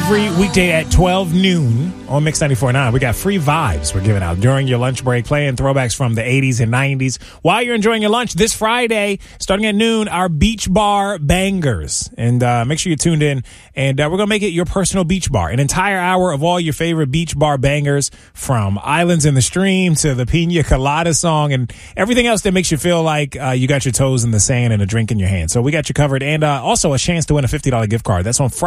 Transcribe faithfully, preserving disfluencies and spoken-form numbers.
Every weekday at twelve noon on Mix ninety-four point nine, we got free vibes we're giving out during your lunch break, playing throwbacks from the eighties and nineties. While you're enjoying your lunch this Friday, starting at noon, our beach bar bangers. And uh, make sure you're tuned in, and uh, we're going to make it your personal beach bar. An entire hour of all your favorite beach bar bangers, from Islands in the Stream to the Pina Colada song and everything else that makes you feel like uh, you got your toes in the sand and a drink in your hand. So we got you covered, and uh, also a chance to win a fifty dollars gift card. That's on Friday.